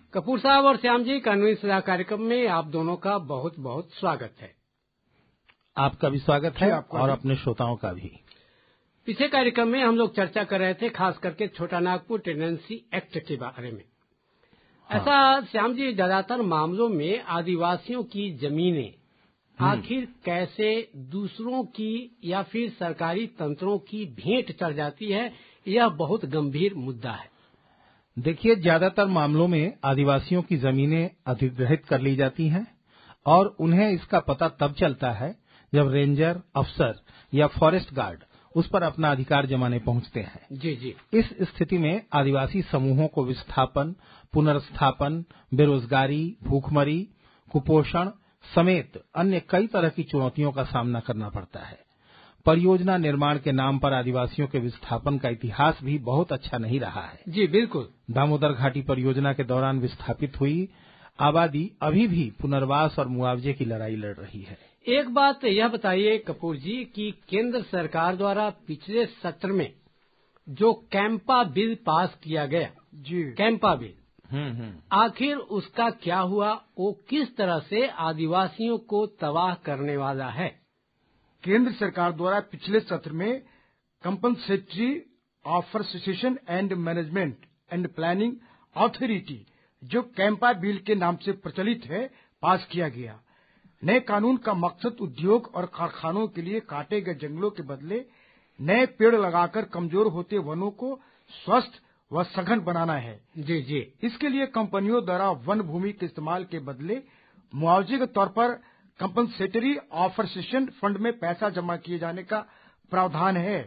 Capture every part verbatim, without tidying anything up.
कपूर साहब और श्याम जी, कानूनी सलाह कार्यक्रम में आप दोनों का बहुत बहुत स्वागत है। आपका भी स्वागत है और अपने श्रोताओं का भी। पिछले कार्यक्रम में हम लोग चर्चा कर रहे थे खास करके छोटा नागपुर टेनेंसी एक्ट के बारे में। हाँ। ऐसा श्याम जी, ज्यादातर मामलों में आदिवासियों की जमीनें आखिर कैसे दूसरों की या फिर सरकारी तंत्रों की भेंट चढ़ जाती है, यह बहुत गंभीर मुद्दा है। देखिए, ज्यादातर मामलों में आदिवासियों की जमीनें अधिग्रहित कर ली जाती हैं और उन्हें इसका पता तब चलता है जब रेंजर अफसर या फॉरेस्ट गार्ड उस पर अपना अधिकार जमाने पहुंचते हैं। जी जी। इस स्थिति में आदिवासी समूहों को विस्थापन, पुनर्स्थापन, बेरोजगारी, भूखमरी, कुपोषण समेत अन्य कई तरह की चुनौतियों का सामना करना पड़ता है। परियोजना निर्माण के नाम पर आदिवासियों के विस्थापन का इतिहास भी बहुत अच्छा नहीं रहा है। जी बिल्कुल। दामोदर घाटी परियोजना के दौरान विस्थापित हुई आबादी अभी भी पुनर्वास और मुआवजे की लड़ाई लड़ रही है। एक बात यह बताइए कपूर जी कि केंद्र सरकार द्वारा पिछले सत्र में जो कैंपा बिल पास किया गया, जी कैंपा बिल, हम्म आखिर उसका क्या हुआ? वो किस तरह से आदिवासियों को तबाह करने वाला है? केंद्र सरकार द्वारा पिछले सत्र में compensatory ऑफरसेशन and management and planning authority, जो कैंपा बिल के नाम से प्रचलित है, पास किया गया। नए कानून का मकसद उद्योग और कारखानों के लिए काटे गए जंगलों के बदले नए पेड़ लगाकर कमजोर होते वनों को स्वस्थ व सघन बनाना है। जी जी। इसके लिए कंपनियों द्वारा वन भूमि के इस्तेमाल के बदले मुआवजे के तौर पर कंपनसेटरी ऑफरसेशन फंड में पैसा जमा किए जाने का प्रावधान है।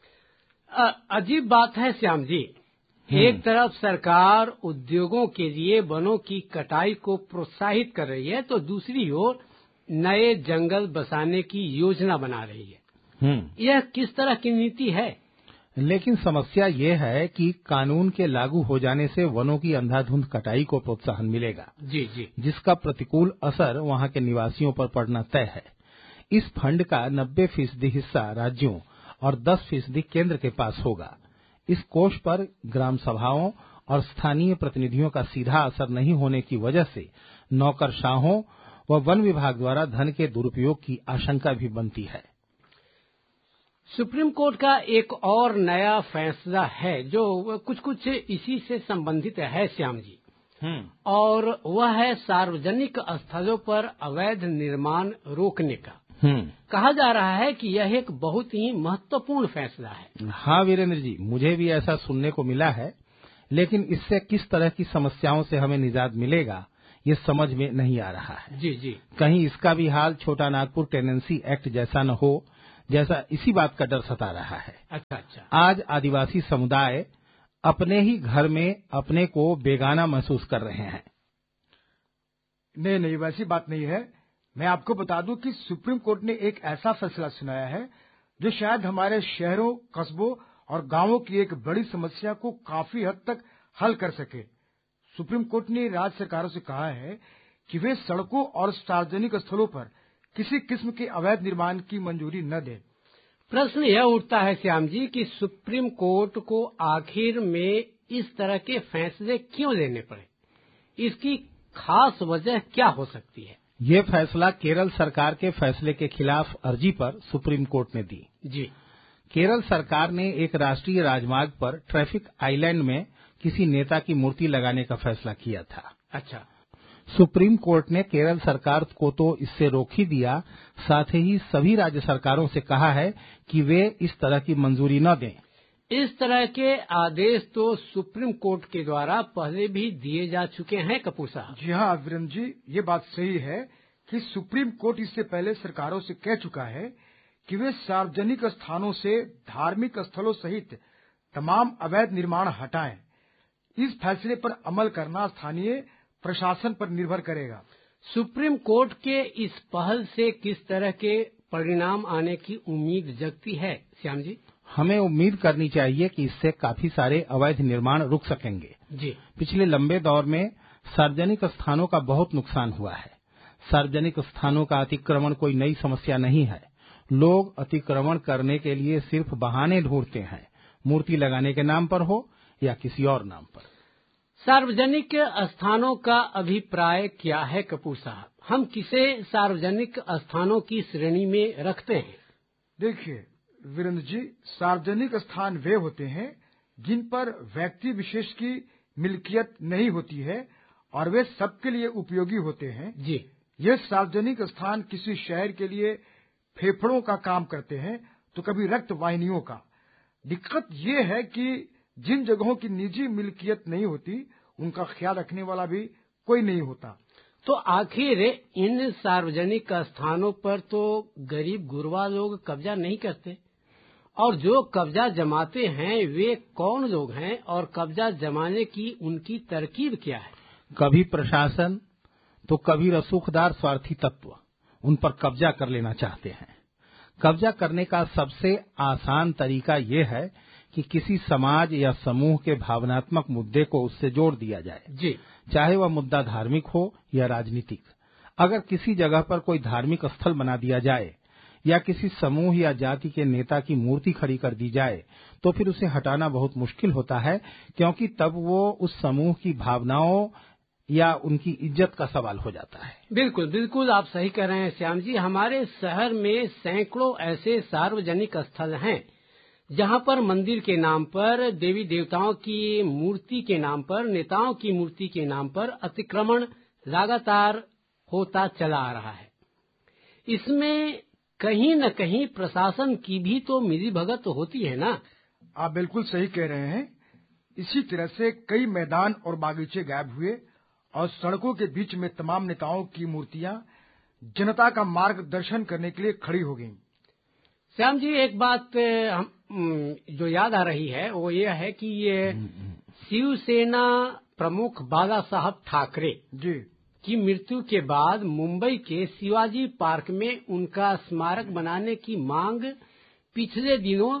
अजीब बात है श्याम जी, एक तरफ सरकार उद्योगों के लिए वनों की कटाई को प्रोत्साहित कर रही है तो दूसरी ओर नए जंगल बसाने की योजना बना रही है। यह किस तरह की नीति है? लेकिन समस्या ये है कि कानून के लागू हो जाने से वनों की अंधाधुंध कटाई को प्रोत्साहन मिलेगा। जी जी। जिसका प्रतिकूल असर वहां के निवासियों पर पड़ना तय है। इस फंड का नब्बे फीसदी हिस्सा राज्यों और दस फीसदी केंद्र के पास होगा। इस कोष पर ग्राम सभाओं और स्थानीय प्रतिनिधियों का सीधा असर नहीं होने की वजह से नौकरशाहों व वन विभाग द्वारा धन के दुरुपयोग की आशंका भी बनती है। सुप्रीम कोर्ट का एक और नया फैसला है जो कुछ कुछ इसी से संबंधित है श्याम जी, और वह है सार्वजनिक स्थलों पर अवैध निर्माण रोकने का। कहा जा रहा है कि यह एक बहुत ही महत्वपूर्ण फैसला है। हाँ वीरेंद्र जी, मुझे भी ऐसा सुनने को मिला है, लेकिन इससे किस तरह की समस्याओं से हमें निजात मिलेगा ये समझ में नहीं आ रहा है। जी जी। कहीं इसका भी हाल छोटा नागपुर टेनेंसी एक्ट जैसा न हो, जैसा इसी बात का डर सता रहा है। अच्छा अच्छा। आज आदिवासी समुदाय अपने ही घर में अपने को बेगाना महसूस कर रहे हैं। नहीं नहीं, वैसी बात नहीं है। मैं आपको बता दूं कि सुप्रीम कोर्ट ने एक ऐसा फैसला सुनाया है जो शायद हमारे शहरों, कस्बों और गांवों की एक बड़ी समस्या को काफी हद तक हल कर सके। सुप्रीम कोर्ट ने राज्य सरकारों से कहा है कि वे सड़कों और सार्वजनिक स्थलों पर किसी किस्म के अवैध निर्माण की मंजूरी न दें। प्रश्न यह उठता है श्याम जी कि सुप्रीम कोर्ट को आखिर में इस तरह के फैसले क्यों लेने पड़े? इसकी खास वजह क्या हो सकती है? ये फैसला केरल सरकार के फैसले के खिलाफ अर्जी पर सुप्रीम कोर्ट ने दी। जी। केरल सरकार ने एक राष्ट्रीय राजमार्ग पर ट्रैफिक आइलैंड में किसी नेता की मूर्ति लगाने का फैसला किया था। अच्छा। सुप्रीम कोर्ट ने केरल सरकार को तो इससे रोक ही दिया, साथ ही सभी राज्य सरकारों से कहा है कि वे इस तरह की मंजूरी न दें। इस तरह के आदेश तो सुप्रीम कोर्ट के द्वारा पहले भी दिए जा चुके हैं कपूर साहब। जी हाँ वीरेंद्र जी, ये बात सही है कि सुप्रीम कोर्ट इससे पहले सरकारों से कह चुका है कि वे सार्वजनिक स्थानों से धार्मिक स्थलों सहित तमाम अवैध निर्माण हटाएं। इस फैसले पर अमल करना स्थानीय प्रशासन पर निर्भर करेगा। सुप्रीम कोर्ट के इस पहल से किस तरह के परिणाम आने की उम्मीद जगती है श्याम जी? हमें उम्मीद करनी चाहिए कि इससे काफी सारे अवैध निर्माण रुक सकेंगे। जी। पिछले लंबे दौर में सार्वजनिक स्थानों का बहुत नुकसान हुआ है। सार्वजनिक स्थानों का अतिक्रमण कोई नई समस्या नहीं है। लोग अतिक्रमण करने के लिए सिर्फ बहाने ढूंढते हैं, मूर्ति लगाने के नाम पर हो या किसी और नाम पर। सार्वजनिक स्थानों का अभिप्राय क्या है कपूर साहब? हम किसे सार्वजनिक स्थानों की श्रेणी में रखते हैं? देखिए वीरेंद्र जी, सार्वजनिक स्थान वे होते हैं जिन पर व्यक्ति विशेष की मिल्कियत नहीं होती है और वे सबके लिए उपयोगी होते हैं। जी, ये सार्वजनिक स्थान किसी शहर के लिए फेफड़ों का काम करते हैं तो कभी रक्त वाहिनियों का। दिक्कत ये है कि जिन जगहों की निजी मिल्कियत नहीं होती उनका ख्याल रखने वाला भी कोई नहीं होता। तो आखिर इन सार्वजनिक स्थानों पर तो गरीब गुरबा लोग कब्जा नहीं करते, और जो कब्जा जमाते हैं वे कौन लोग हैं और कब्जा जमाने की उनकी तरकीब क्या है? कभी प्रशासन तो कभी रसूखदार स्वार्थी तत्व उन पर कब्जा कर लेना चाहते हैं। कब्जा करने का सबसे आसान तरीका ये है कि किसी समाज या समूह के भावनात्मक मुद्दे को उससे जोड़ दिया जाए, जी, चाहे वह मुद्दा धार्मिक हो या राजनीतिक। अगर किसी जगह पर कोई धार्मिक स्थल बना दिया जाए या किसी समूह या जाति के नेता की मूर्ति खड़ी कर दी जाए तो फिर उसे हटाना बहुत मुश्किल होता है, क्योंकि तब वो उस समूह की भावनाओं या उनकी इज्जत का सवाल हो जाता है। बिल्कुल बिल्कुल, आप सही कह रहे हैं श्याम जी। हमारे शहर में सैकड़ों ऐसे सार्वजनिक स्थल हैं जहां पर मंदिर के नाम पर, देवी देवताओं की मूर्ति के नाम पर, नेताओं की मूर्ति के नाम पर अतिक्रमण लगातार होता चला आ रहा है। इसमें कहीं न कहीं प्रशासन की भी तो मिलीभगत होती है ना? आप बिल्कुल सही कह रहे हैं। इसी तरह से कई मैदान और बागीचे गायब हुए और सड़कों के बीच में तमाम नेताओं की मूर्तियां जनता का मार्गदर्शन करने के लिए खड़ी हो गईं। श्याम जी, एक बात हम जो याद आ रही है वो ये है कि ये शिवसेना प्रमुख बाला साहब ठाकरे जी की मृत्यु के बाद मुंबई के शिवाजी पार्क में उनका स्मारक बनाने की मांग पिछले दिनों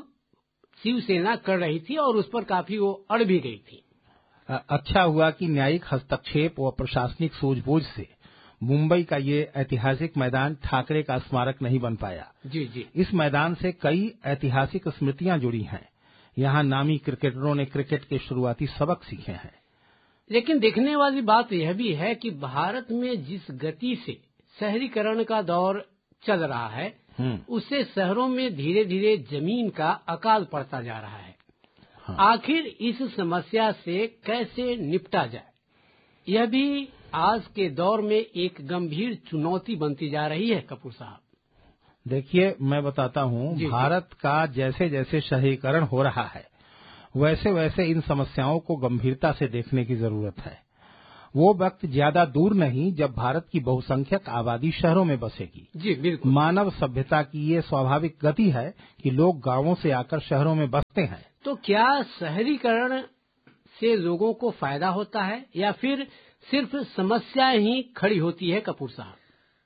शिवसेना कर रही थी और उस पर काफी वो अड़ भी गई थी। अच्छा हुआ कि न्यायिक हस्तक्षेप व प्रशासनिक सूझबूझ से मुंबई का ये ऐतिहासिक मैदान ठाकरे का स्मारक नहीं बन पाया। जी जी, इस मैदान से कई ऐतिहासिक स्मृतियां जुड़ी हैं। यहाँ नामी क्रिकेटरों ने क्रिकेट के शुरुआती सबक सीखे हैं। लेकिन देखने वाली बात यह भी है कि भारत में जिस गति से शहरीकरण का दौर चल रहा है उससे शहरों में धीरे धीरे जमीन का अकाल पड़ता जा रहा है। हाँ। आखिर इस समस्या से कैसे निपटा जाए, यह भी आज के दौर में एक गंभीर चुनौती बनती जा रही है कपूर साहब। देखिए, मैं बताता हूँ, भारत का जैसे जैसे शहरीकरण हो रहा है वैसे वैसे इन समस्याओं को गंभीरता से देखने की जरूरत है। वो वक्त ज्यादा दूर नहीं जब भारत की बहुसंख्यक आबादी शहरों में बसेगी। जी बिल्कुल, मानव सभ्यता की ये स्वाभाविक गति है कि लोग गांवों से आकर शहरों में बसते हैं। तो क्या शहरीकरण से लोगों को फायदा होता है या फिर सिर्फ समस्या ही खड़ी होती है कपूर साहब?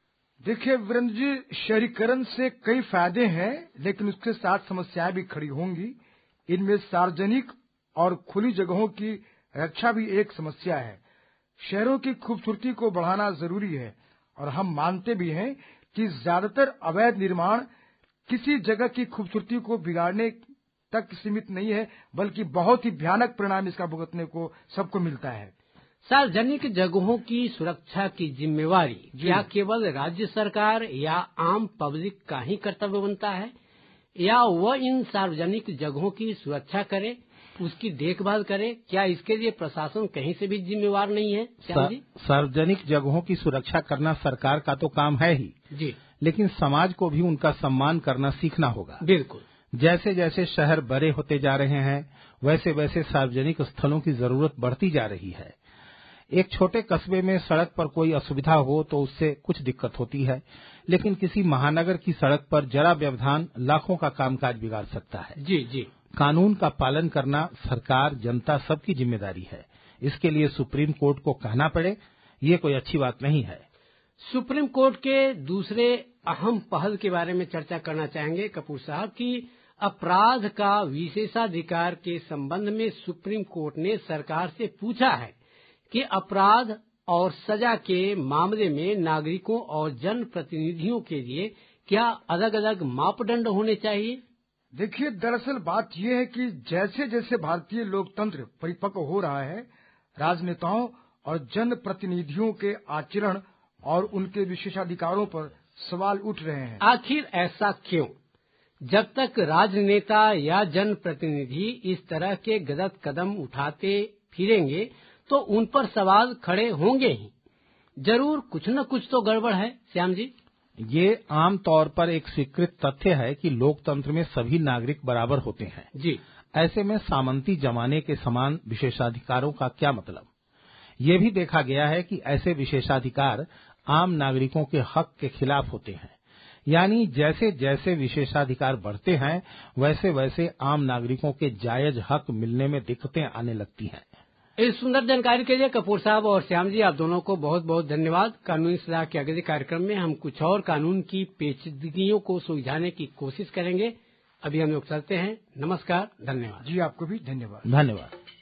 देखिए वीरेंद्र जी, शहरीकरण से कई फायदे हैं लेकिन उसके साथ समस्याएं भी खड़ी होंगी। इनमें सार्वजनिक और खुली जगहों की रक्षा भी एक समस्या है। शहरों की खूबसूरती को बढ़ाना जरूरी है और हम मानते भी हैं कि ज्यादातर अवैध निर्माण किसी जगह की खूबसूरती को बिगाड़ने तक सीमित नहीं है, बल्कि बहुत ही भयानक परिणाम इसका भुगतने को सबको मिलता है। सार्वजनिक जगहों की सुरक्षा की जिम्मेवारी क्या केवल राज्य सरकार या आम पब्लिक का ही कर्तव्य बनता है, या वह इन सार्वजनिक जगहों की सुरक्षा करे, उसकी देखभाल करे? क्या इसके लिए प्रशासन कहीं से भी जिम्मेवार नहीं है? सार्वजनिक जगहों की सुरक्षा करना सरकार का तो काम है ही जी, लेकिन समाज को भी उनका सम्मान करना सीखना होगा। बिल्कुल। जैसे जैसे शहर बड़े होते जा रहे हैं वैसे वैसे सार्वजनिक स्थलों की जरूरत बढ़ती जा रही है। एक छोटे कस्बे में सड़क पर कोई असुविधा हो तो उससे कुछ दिक्कत होती है, लेकिन किसी महानगर की सड़क पर जरा व्यवधान लाखों का कामकाज बिगाड़ सकता है। जी जी, कानून का पालन करना सरकार, जनता सबकी जिम्मेदारी है। इसके लिए सुप्रीम कोर्ट को कहना पड़े, ये कोई अच्छी बात नहीं है। सुप्रीम कोर्ट के दूसरे अहम पहल के बारे में चर्चा करना चाहेंगे कपूर साहब कि अपराध का विशेषाधिकार के संबंध में सुप्रीम कोर्ट ने सरकार से पूछा है कि अपराध और सजा के मामले में नागरिकों और जनप्रतिनिधियों के लिए क्या अलग अलग मापदंड होने चाहिए? देखिए, दरअसल बात यह है कि जैसे जैसे भारतीय लोकतंत्र परिपक्व हो रहा है, राजनेताओं और जनप्रतिनिधियों के आचरण और उनके विशेषाधिकारों पर सवाल उठ रहे हैं। आखिर ऐसा क्यों? जब तक राजनेता या जनप्रतिनिधि इस तरह के गलत कदम उठाते फिरेंगे तो उन पर सवाल खड़े होंगे ही। जरूर कुछ न कुछ तो गड़बड़ है। श्याम जी, ये आम तौर पर एक स्वीकृत तथ्य है कि लोकतंत्र में सभी नागरिक बराबर होते हैं। जी, ऐसे में सामंती जमाने के समान विशेषाधिकारों का क्या मतलब? ये भी देखा गया है कि ऐसे विशेषाधिकार आम नागरिकों के हक के खिलाफ होते हैं। यानी जैसे जैसे विशेषाधिकार बढ़ते हैं वैसे वैसे आम नागरिकों के जायज हक मिलने में दिक्कतें आने लगती हैं। इस सुंदर जानकारी के लिए कपूर साहब और श्याम जी, आप दोनों को बहुत बहुत धन्यवाद। कानूनी सलाह के अगले कार्यक्रम में हम कुछ और कानून की पेचीदगियों को सुलझाने की कोशिश करेंगे। अभी हम लोग चलते हैं। नमस्कार, धन्यवाद। जी, आपको भी धन्यवाद। धन्यवाद।